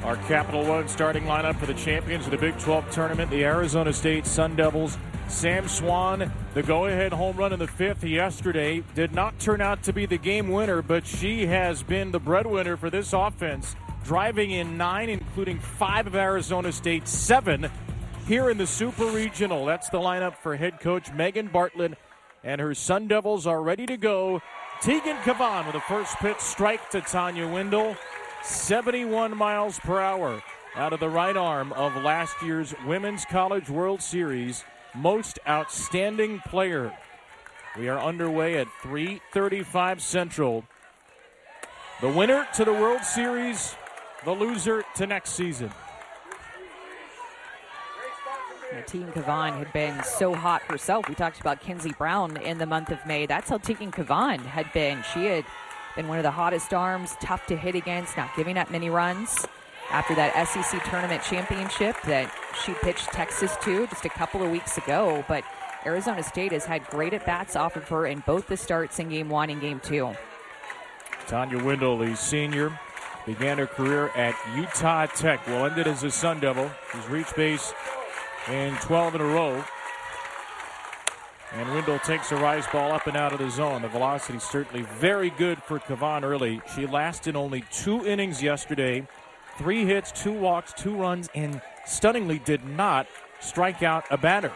Our Capital One starting lineup for the champions of the Big 12 tournament, the Arizona State Sun Devils. Sam Swan, the go-ahead home run in the fifth yesterday, did not turn out to be the game winner, but she has been the breadwinner for this offense, driving in 9, including 5 of Arizona State's 7 here in the Super Regional. That's the lineup for head coach Megan Bartlett, and her Sun Devils are ready to go. Tegan Cavan with a first pitch strike to Tanya Wendell. 71 miles per hour out of the right arm of last year's Women's College World Series Most Outstanding Player. We are underway at 3:35 Central. The winner to the World Series, the loser to next season. Tegan Cavan had been so hot herself. We talked about Kinsey Brown in the month of May. That's how Tegan Cavan had been. She had been one of the hottest arms, tough to hit against, not giving up many runs. After that SEC tournament championship that she pitched Texas to just a couple of weeks ago. But Arizona State has had great at-bats off of her in both the starts in Game 1 and Game 2. Tanya Wendell, the senior, began her career at Utah Tech. Well, ended as a Sun Devil. She's reached base in 12 in a row. And Wendell takes a rise ball up and out of the zone. The velocity certainly very good for Cavan early. She lasted only 2 innings yesterday. 3 hits, 2 walks, 2 runs, and stunningly did not strike out a batter.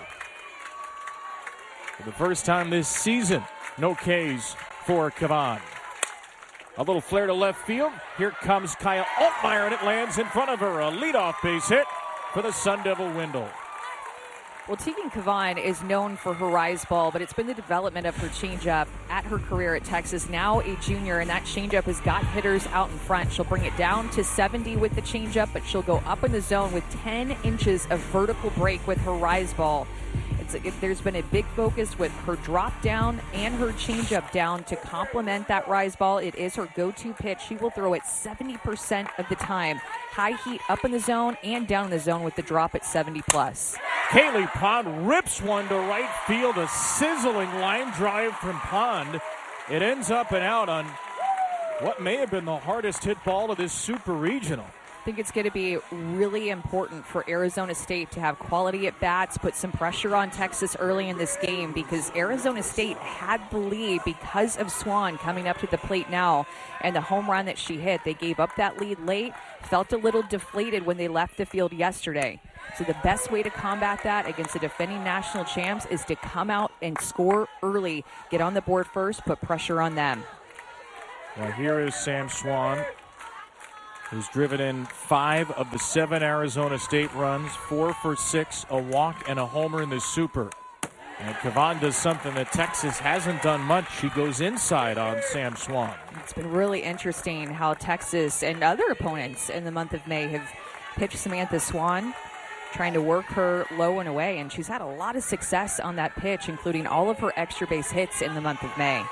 For the first time this season, no Ks for Cavan. A little flare to left field. Here comes Kaya Altmaier, and it lands in front of her. A leadoff base hit for the Sun Devil Wendell. Well, Tegan Cavan is known for her rise ball, but it's been the development of her changeup at her career at Texas. Now a junior, and that changeup has got hitters out in front. She'll bring it down to 70 with the changeup, but she'll go up in the zone with 10 inches of vertical break with her rise ball. There's been a big focus with her drop down and her changeup down to complement that rise ball. It is her go-to pitch. She will throw it 70% of the time. High heat up in the zone and down in the zone with the drop at 70 plus. Kaylee Pond rips one to right field. A sizzling line drive from Pond. It ends up and out on what may have been the hardest hit ball of this Super Regional. I think it's going to be really important for Arizona State to have quality at bats, put some pressure on Texas early in this game, because Arizona State had the lead because of Swan coming up to the plate now and the home run that she hit. They gave up that lead late, felt a little deflated when they left the field yesterday. So the best way to combat that against the defending national champs is to come out and score early, get on the board first, put pressure on them. Well, here is Sam Swan, who's driven in 5 of the 7 Arizona State runs, 4 for 6, a walk, and a homer in the Super. And Cavan does something that Texas hasn't done much. She goes inside on Sam Swan. It's been really interesting how Texas and other opponents in the month of May have pitched Samantha Swan, trying to work her low and away, and she's had a lot of success on that pitch, including all of her extra base hits in the month of May.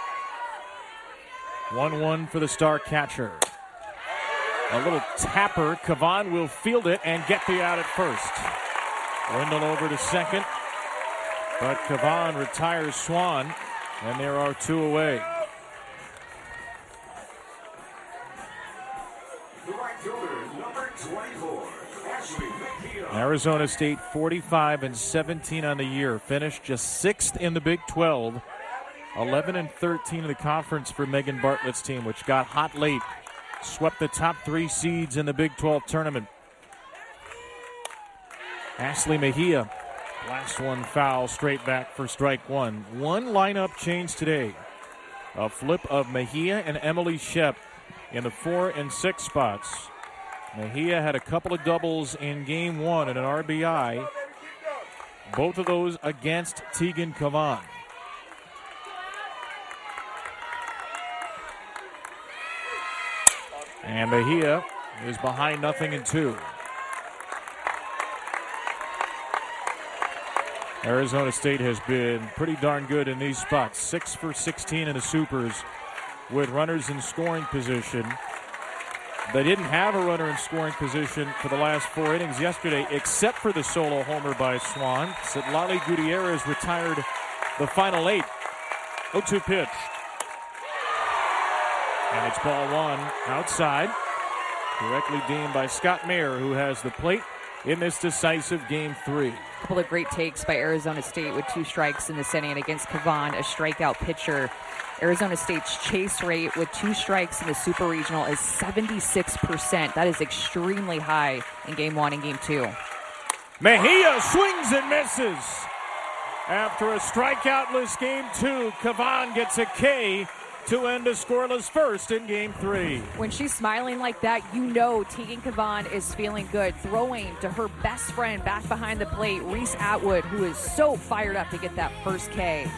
1-1 for the star catcher. A little tapper. Cavan will field it and get the out at first. Wendell over to second, but Cavan retires Swan, and there are 2 away. Arizona State 45-17 on the year. Finished just 6th in the Big 12. 11-13 in the conference for Megan Bartlett's team, which got hot late. Swept the top 3 seeds in the Big 12 tournament. Ashley Mejia, last one foul, straight back for strike 1. One lineup change today. A flip of Mejia and Emily Shep in the 4 and 6 spots. Mejia had a couple of doubles in Game 1 and an RBI. Both of those against Tegan Cavan. And Mejia is behind 0-2. Arizona State has been pretty darn good in these spots. 6 for 16 in the Supers with runners in scoring position. They didn't have a runner in scoring position for the last 4 innings yesterday, except for the solo homer by Swan. Citlali Gutierrez retired the final 8. 0-2 pitch. And it's ball 1 outside. Directly deemed by Scott Mayer, who has the plate in this decisive Game 3. A couple of great takes by Arizona State with 2 strikes in this inning against Cavan, a strikeout pitcher. Arizona State's chase rate with 2 strikes in the Super Regional is 76%. That is extremely high in Game 1 and Game 2. Mejia swings and misses. After a strikeoutless Game 2, Cavan gets a K to end a scoreless first in Game 3. When she's smiling like that, you know Tegan Cavan is feeling good. Throwing to her best friend back behind the plate, Reese Atwood, who is so fired up to get that first K.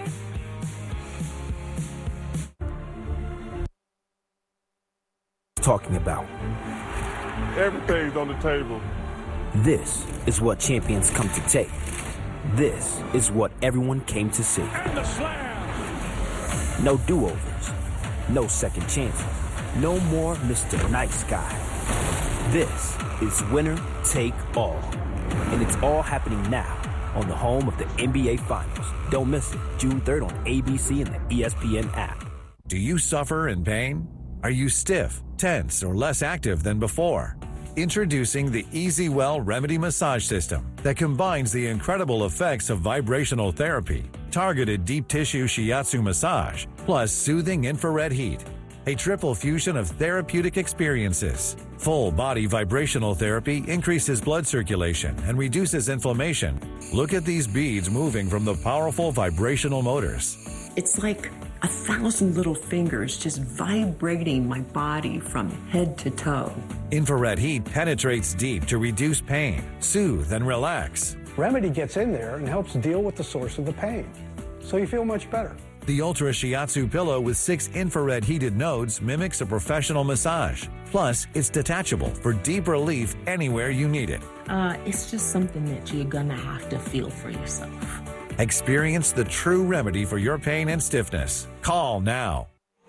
Talking about. Everything's on the table. This is what champions come to take. This is what everyone came to see. And the slam! No do-overs. No second chances. No more Mr. Nice Guy. This is winner take all. And it's all happening now on the home of the NBA Finals. Don't miss it. June 3rd on ABC and the ESPN app. Do you suffer in pain? Are you stiff, tense, or less active than before? Introducing the EasyWell Remedy Massage System that combines the incredible effects of vibrational therapy, targeted deep tissue shiatsu massage, plus soothing infrared heat. A triple fusion of therapeutic experiences. Full body vibrational therapy increases blood circulation and reduces inflammation. Look at these beads moving from the powerful vibrational motors. It's like 1,000 little fingers just vibrating my body from head to toe. Infrared heat penetrates deep to reduce pain, soothe, and relax. Remedy gets in there and helps deal with the source of the pain, so you feel much better. The Ultra Shiatsu pillow with 6 infrared heated nodes mimics a professional massage. Plus, it's detachable for deep relief anywhere you need it. It's just something that you're gonna have to feel for yourself. Experience the true remedy for your pain and stiffness. Call now.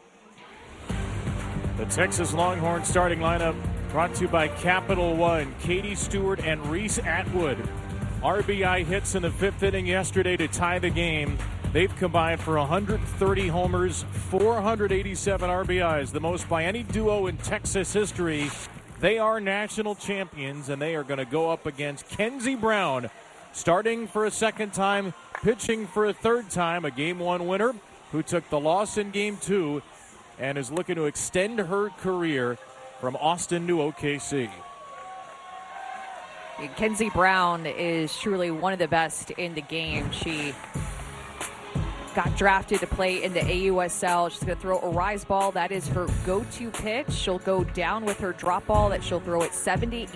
The Texas Longhorns starting lineup brought to you by Capital One. Katie Stewart and Reese Atwood. RBI hits in the 5th inning yesterday to tie the game. They've combined for 130 homers, 487 RBIs, the most by any duo in Texas history. They are national champions, and they are going to go up against Kenzie Brown, starting for a second time, pitching for a third time, a Game 1 winner who took the loss in Game 2 and is looking to extend her career from Austin to OKC. Kenzie Brown is truly one of the best in the game. She got drafted to play in the AUSL. She's going to throw a rise ball. That is her go-to pitch. She'll go down with her drop ball that she'll throw at 70,